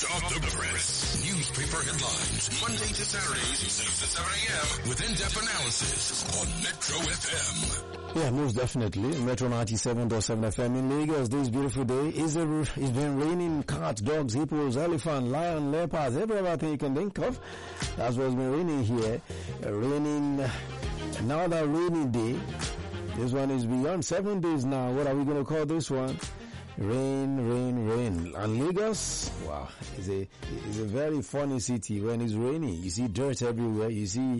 off the press. Newspaper headlines, Monday to Saturdays, 6 to 7 a.m. with in-depth analysis on Metro FM. Yeah, most definitely. Metro 97.7 FM in Lagos. This beautiful day. It's been raining cats, dogs, hippos, elephant, lion, leopards, every other thing you can think of. That's what's been raining here. Another rainy day. This one is beyond 7 days now. What are we going to call this one? Rain, rain, rain. And Lagos, wow, is a very funny city. When it's raining, you see dirt everywhere. You see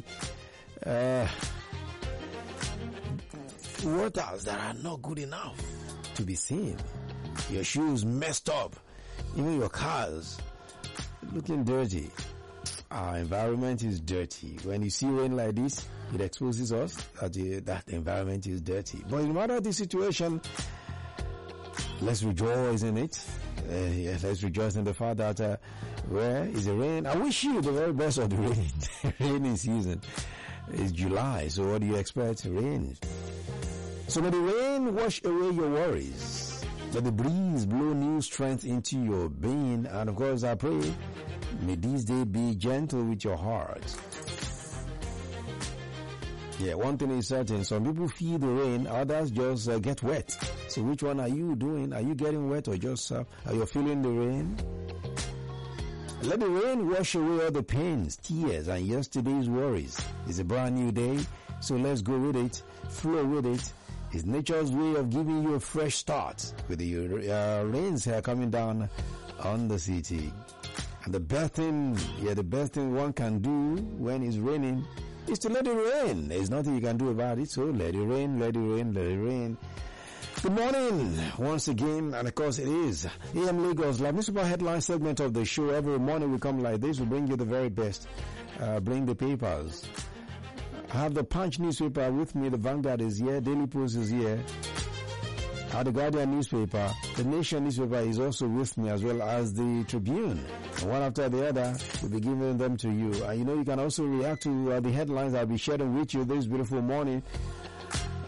waters that are not good enough to be seen. Your shoes messed up. Even your cars looking dirty. Our environment is dirty. When you see rain like this, it exposes us that the environment is dirty. But no matter the situation, let's rejoice in it. Let's rejoice in the fact that where is the rain? I wish you the very best of the rainy season. It's July, so what do you expect? Rain. So may the rain wash away your worries. Let the breeze blow new strength into your being. And of course, I pray, may this day be gentle with your heart. Yeah, one thing is certain. Some people feel the rain, others just get wet. So which one are you doing? Are you getting wet or just are you feeling the rain? Let the rain wash away all the pains, tears, and yesterday's worries. It's a brand new day, so let's go with it, flow with it. It's nature's way of giving you a fresh start with the rains here coming down on the city. And the best thing one can do when it's raining is to let it rain. There's nothing you can do about it, so let it rain, let it rain, let it rain. Good morning once again, and of course it is AM Lagos Live Newspaper Headline segment of the show. Every morning we come like this, we bring you the very best, bring the papers. I have the Punch newspaper with me, the Vanguard is here, Daily Post is here, I have the Guardian newspaper, the Nation newspaper is also with me, as well as the Tribune. And one after the other, we'll be giving them to you. And you know, you can also react to the headlines I'll be sharing with you this beautiful morning